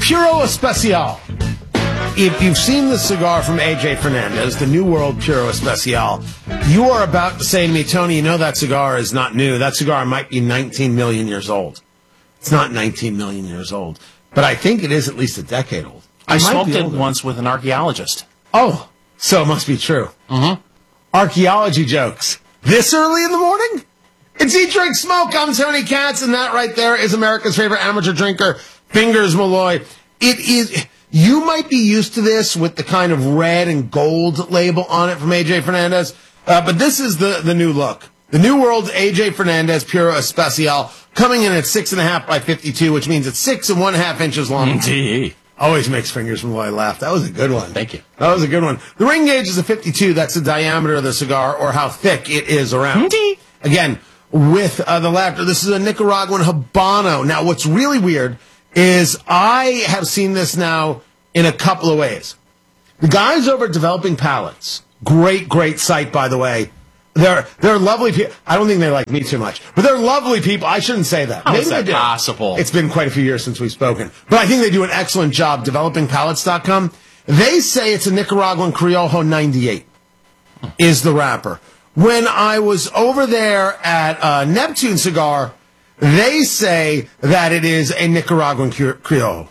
Puro Especial. If you've seen the cigar from AJ Fernandez, the New World Puro Especial, you are about to say to me, Tony, you know that cigar is not new. That cigar might be 19 million years old. It's not 19 million years old, but I think it is at least a decade old. I smoked it once with an archaeologist. Oh, so it must be true. Mm-hmm. Archaeology jokes. This early in the morning? It's Eat, Drink, Smoke. I'm Tony Katz, and that right there is America's favorite amateur drinker, Fingers Malloy. It is... You might be used to this with the kind of red and gold label on it from AJ Fernandez, but this is the new look. The New World AJ Fernandez Puro Especial, coming in at 6.5 by 52, which means it's 6 1/2 inches long. Always makes Fingers Malloy laugh. That was a good one. Thank you. That was a good one. The ring gauge is a 52. That's the diameter of the cigar, or how thick it is around. Again, with the laughter, this is a Nicaraguan Habano. Now, what's really weird is I have seen this now in a couple of ways. The guys over at Developing Palates, great site, by the way. They're lovely people. I don't think they like me too much, but they're lovely people. I shouldn't say that. How is that possible? It's been quite a few years since we've spoken, but I think they do an excellent job. DevelopingPalates.com. They say it's a Nicaraguan Criollo 98 is the wrapper. When I was over there at Neptune Cigar, they say that it is a Nicaraguan Criollo.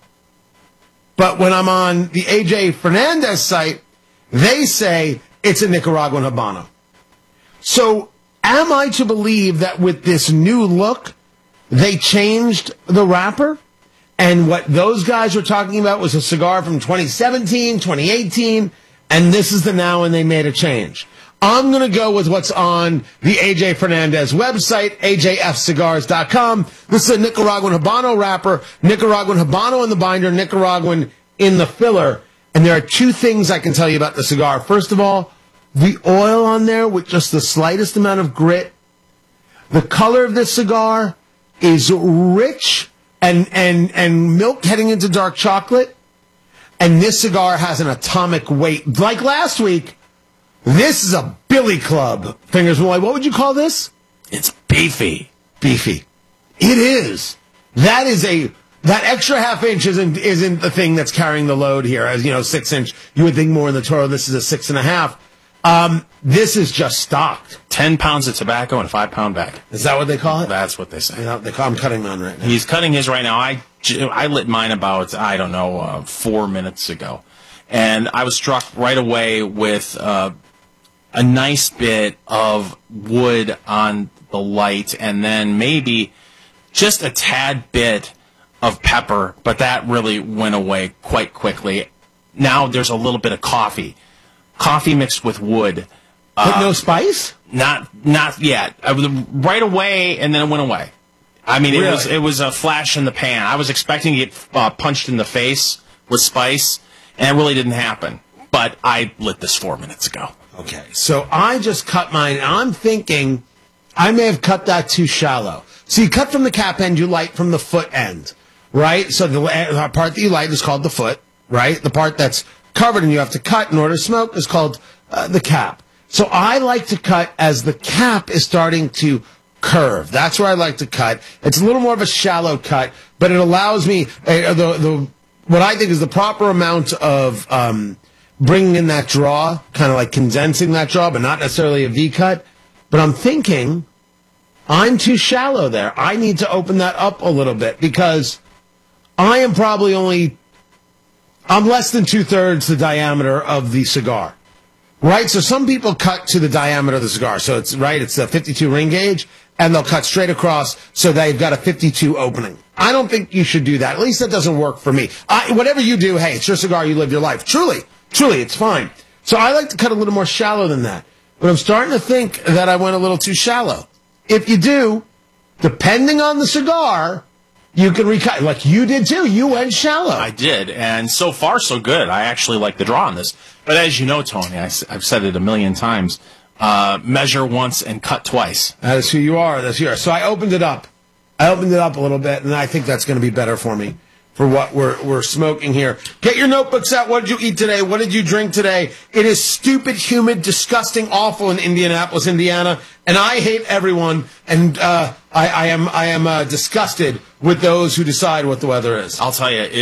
But when I'm on the AJ Fernandez site, they say it's a Nicaraguan Habano. So am I to believe that with this new look, they changed the wrapper? And what those guys were talking about was a cigar from 2017, 2018, and this is the now and they made a change. I'm going to go with what's on the AJ Fernandez website, ajfcigars.com. This is a Nicaraguan Habano wrapper, Nicaraguan Habano in the binder, Nicaraguan in the filler. And there are two things I can tell you about the cigar. First of all, the oil on there with just the slightest amount of grit. The color of this cigar is rich and milk heading into dark chocolate. And this cigar has an atomic weight. Like last week, this is a Billy Club. Fingers Malloy, what would you call this? It's beefy. Beefy. It is. That extra half inch isn't the thing that's carrying the load here. As 6 inch, you would think more in the Toro. This is a 6.5. This is just stocked. 10 pounds of tobacco and a 5-pound bag. Is that what they call it? That's what they say. I'm cutting mine right now. He's cutting his right now. I lit mine about, 4 minutes ago. And I was struck right away with a nice bit of wood on the light, and then maybe just a tad bit of pepper, but that really went away quite quickly. Now there's a little bit of coffee mixed with wood. But no spice? Not yet. Right away, and then it went away. I mean, really? it was a flash in the pan. I was expecting to get punched in the face with spice, and it really didn't happen. But I lit this 4 minutes ago. Okay, so I just cut mine. I'm thinking I may have cut that too shallow. So you cut from the cap end, you light from the foot end, right? So the part that you light is called the foot, right? The part that's covered and you have to cut in order to smoke is called the cap. So I like to cut as the cap is starting to curve. That's where I like to cut. It's a little more of a shallow cut, but it allows me what I think is the proper amount of bringing in that draw, kind of like condensing that draw, but not necessarily a V cut. But I'm thinking I'm too shallow there. I need to open that up a little bit because I am probably I'm less than 2/3 the diameter of the cigar. Right? So some people cut to the diameter of the cigar. So it's a 52 ring gauge, and they'll cut straight across so they've got a 52 opening. I don't think you should do that. At least that doesn't work for me. Whatever you do, hey, it's your cigar, you live your life. Truly, it's fine. So I like to cut a little more shallow than that. But I'm starting to think that I went a little too shallow. If you do, depending on the cigar, you can recut, like you did too. You went shallow. I did, and so far so good. I actually like the draw on this. But as you know, Tony, I've said it a million times, measure once and cut twice. That is who you are. That's who you are. So I opened it up. A little bit, and I think that's going to be better for me for what we're smoking here. Get your notebooks out. What did you eat today? What did you drink today? It is stupid, humid, disgusting, awful in Indianapolis, Indiana, and I hate everyone, and I am disgusted with those who decide what the weather is. I'll tell you,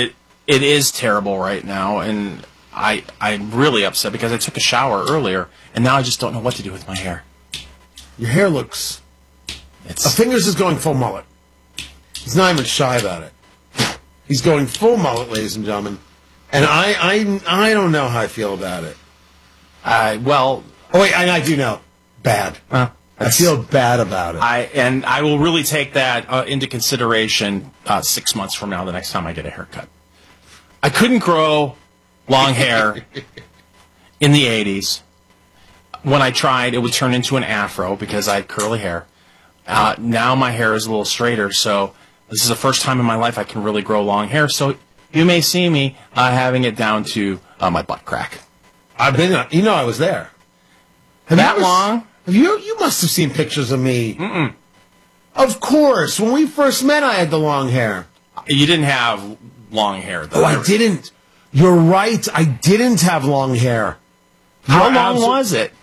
It is terrible right now, and I'm really upset because I took a shower earlier, and now I just don't know what to do with my hair. Your hair looks... Fingers is going full mullet. He's not even shy about it. He's going full mullet, ladies and gentlemen. And I don't know how I feel about it. Well... Oh, wait, I do know. Bad. I feel bad about it. I will really take that into consideration 6 months from now, the next time I get a haircut. I couldn't grow long hair in the 80s. When I tried, it would turn into an afro because I had curly hair. Now my hair is a little straighter, so this is the first time in my life I can really grow long hair. So you may see me having it down to my butt crack. I've been, I was there. Long? You must have seen pictures of me. Mm-mm. Of course. When we first met, I had the long hair. You didn't have long hair, though. Oh, I didn't. You're right. I didn't have long hair. How long was it?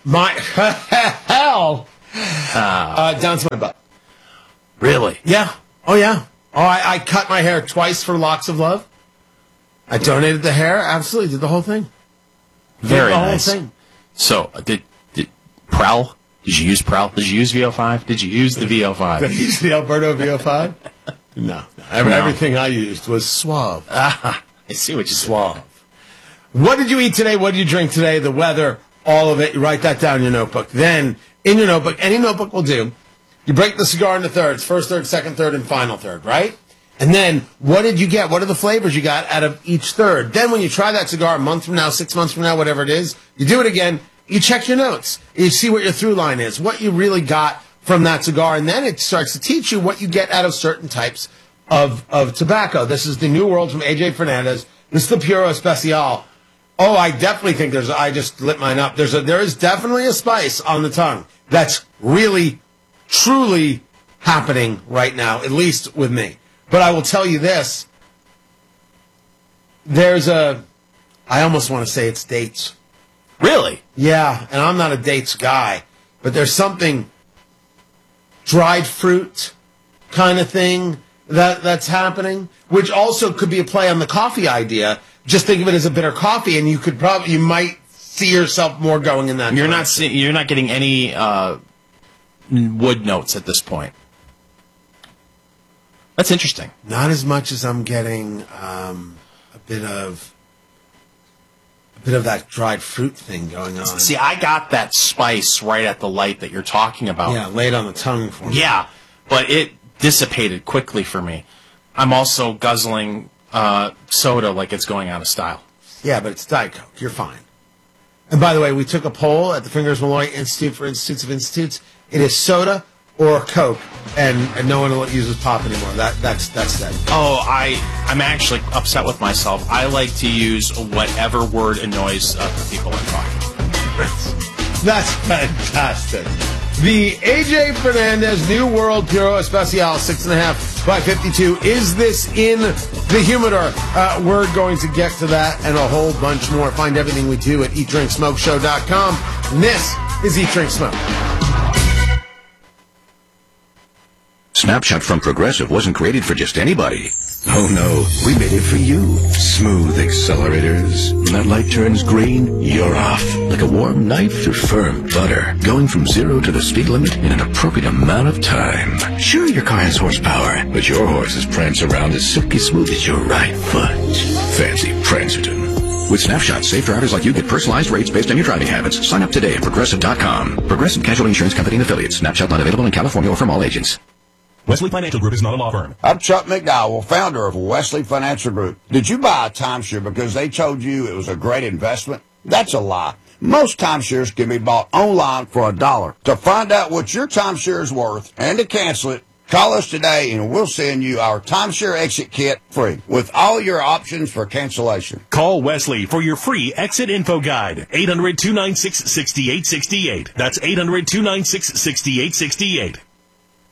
Hell. Down to my butt. Really? Yeah. Oh, yeah. Oh, I cut my hair twice for Locks of Love. I donated the hair. Absolutely. Did the whole thing. Very nice. The whole thing. So, did Prel? Did you use Prel? Did you use VO5? Did you use the VO5? Did you use the Alberto VO5? No. Everything I used was Suave. I see what you Suave. What did you eat today? What did you drink today? The weather, all of it. You write that down in your notebook. Then, in your notebook, any notebook will do, you break the cigar into thirds. First third, second third, and final third, right? And then, what did you get? What are the flavors you got out of each third? Then when you try that cigar a month from now, 6 months from now, whatever it is, you do it again, you check your notes. You see what your through line is, what you really got from that cigar, and then it starts to teach you what you get out of certain types of tobacco. This is the New World from AJ Fernandez. This is the Puro Especial. Oh, I definitely think I just lit mine up. There is definitely a spice on the tongue that's really, truly happening right now, at least with me. But I will tell you this. I almost want to say it's dates. Really? Yeah, and I'm not a dates guy, but there's something dried fruit kind of thing that's happening, which also could be a play on the coffee idea. Just think of it as a bitter coffee, and you might see yourself more going in that direction. You're not getting any wood notes at this point. That's interesting. Not as much as I'm getting a bit of that dried fruit thing going on. See, I got that spice right at the light that you're talking about. Yeah, laid on the tongue for me. Yeah, but it dissipated quickly for me. I'm also guzzling soda like it's going out of style. Yeah, but it's Diet Coke. You're fine. And by the way, we took a poll at the Fingers Malloy Institute for Institutes of Institutes. It is soda or Coke, and no one uses pop anymore. That's that. Oh, I'm actually upset with myself. I like to use whatever word annoys the people I'm talking. That's fantastic. The AJ Fernandez New World Puro Especial 6.5 by 52. Is this in the humidor? We're going to get to that and a whole bunch more. Find everything we do at EatDrinkSmokeShow.com. And this is Eat Drink Smoke. Snapshot from Progressive wasn't created for just anybody. Oh no, we made it for you. Smooth accelerators. When that light turns green, you're off. Like a warm knife through firm butter. Going from 0 to the speed limit in an appropriate amount of time. Sure, your car has horsepower, but your horses prance around as silky smooth as your right foot. Fancy Prancerton. With Snapshot, safe drivers like you get personalized rates based on your driving habits. Sign up today at Progressive.com. Progressive Casualty Insurance Company and Affiliates. Snapshot not available in California or from all agents. Wesley Financial Group is not a law firm. I'm Chuck McDowell, founder of Wesley Financial Group. Did you buy a timeshare because they told you it was a great investment? That's a lie. Most timeshares can be bought online for $1. To find out what your timeshare is worth and to cancel it, call us today and we'll send you our timeshare exit kit free with all your options for cancellation. Call Wesley for your free exit info guide. 800-296-6868. That's 800-296-6868.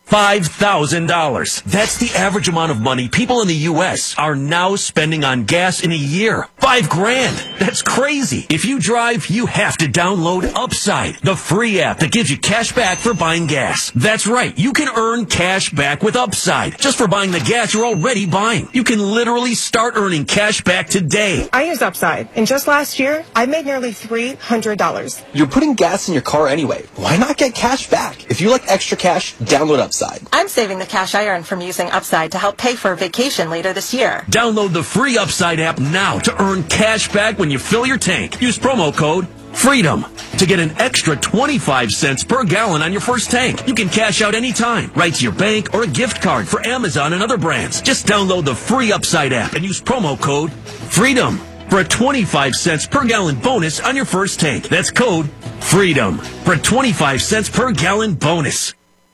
$5,000. That's the average amount of money people in the U.S. are now spending on gas in a year. $5,000. That's crazy. If you drive, you have to download Upside, the free app that gives you cash back for buying gas. That's right. You can earn cash back with Upside just for buying the gas you're already buying. You can literally start earning cash back today. I use Upside, and just last year, I made nearly $300. You're putting gas in your car anyway. Why not get cash back? If you like extra cash, download Upside. I'm saving the cash I earn from using Upside to help pay for a vacation later this year. Download the free Upside app now to earn cash back when you fill your tank. Use promo code FREEDOM to get an extra 25 cents per gallon on your first tank. You can cash out anytime, right to your bank or a gift card for Amazon and other brands. Just download the free Upside app and use promo code FREEDOM for a 25 cents per gallon bonus on your first tank. That's code FREEDOM for a 25 cents per gallon bonus.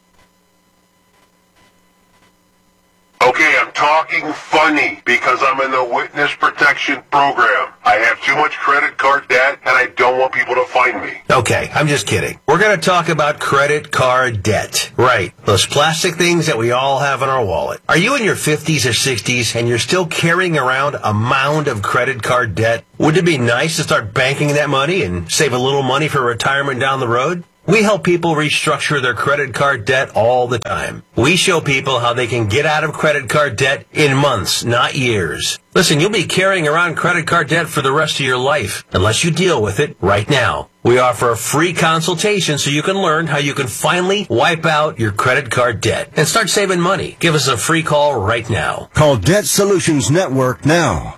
Okay, I'm talking funny because I'm in the witness protection program. I have too much credit card debt and I don't want people to find me. Okay, I'm just kidding. We're going to talk about credit card debt. Right, those plastic things that we all have in our wallet. Are you in your 50s or 60s and you're still carrying around a mound of credit card debt? Wouldn't it be nice to start banking that money and save a little money for retirement down the road? We help people restructure their credit card debt all the time. We show people how they can get out of credit card debt in months, not years. Listen, you'll be carrying around credit card debt for the rest of your life, unless you deal with it right now. We offer a free consultation so you can learn how you can finally wipe out your credit card debt and start saving money. Give us a free call right now. Call Debt Solutions Network now.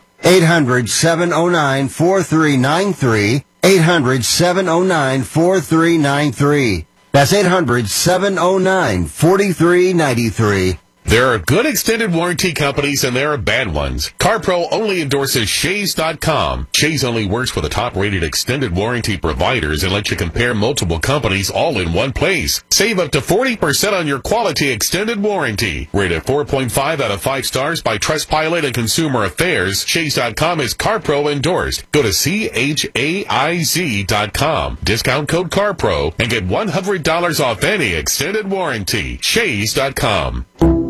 800-709-4393. 800-709-4393. That's 800-709-4393. There are good extended warranty companies and there are bad ones. CarPro only endorses Shays.com. Shays only works with the top-rated extended warranty providers and lets you compare multiple companies all in one place. Save up to 40% on your quality extended warranty. Rated 4.5 out of 5 stars by Trustpilot and Consumer Affairs, Shays.com is CarPro endorsed. Go to CHAIZ.com. Discount code CarPro and get $100 off any extended warranty. Shays.com.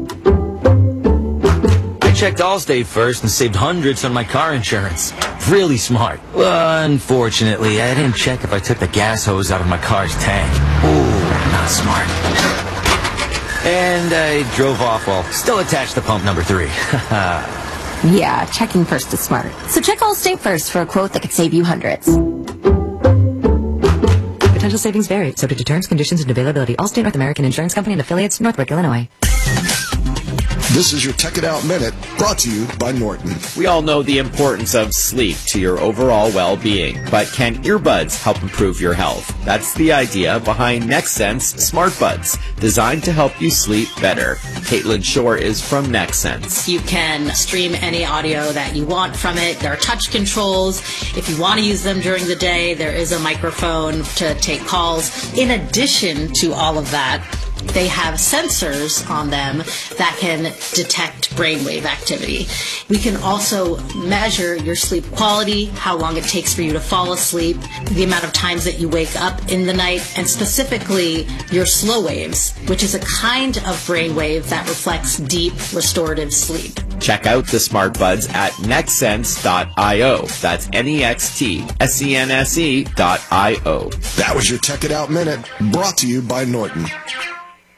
I checked Allstate first and saved hundreds on my car insurance. Really smart. Unfortunately, I didn't check if I took the gas hose out of my car's tank. Ooh, not smart. And I drove off while still attached to pump number 3. Yeah, checking first is smart. So check Allstate first for a quote that could save you hundreds. Potential savings vary, subject to terms, conditions, and availability. Allstate North American Insurance Company and affiliates, Northbrook, Illinois. This is your Tech It Out Minute, brought to you by Norton. We all know the importance of sleep to your overall well-being, but can earbuds help improve your health? That's the idea behind NextSense Smart Buds, designed to help you sleep better. Caitlin Shore is from NextSense. You can stream any audio that you want from it. There are touch controls. If you want to use them during the day, there is a microphone to take calls. In addition to all of that, they have sensors on them that can detect brainwave activity. We can also measure your sleep quality, how long it takes for you to fall asleep, the amount of times that you wake up in the night, and specifically your slow waves, which is a kind of brainwave that reflects deep restorative sleep. Check out the Smart Buds at nextsense.io. That's NEXTSENSE.io. That was your Tech It Out Minute, brought to you by Norton.